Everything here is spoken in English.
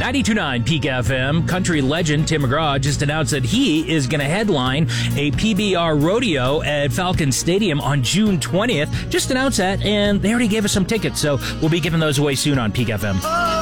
92.9 Peak FM, country legend Tim McGraw just announced that he is going to headline a PBR rodeo at Falcon Stadium on June 20th. Just announced that, and they already gave us some tickets, so we'll be giving those away soon on Peak FM.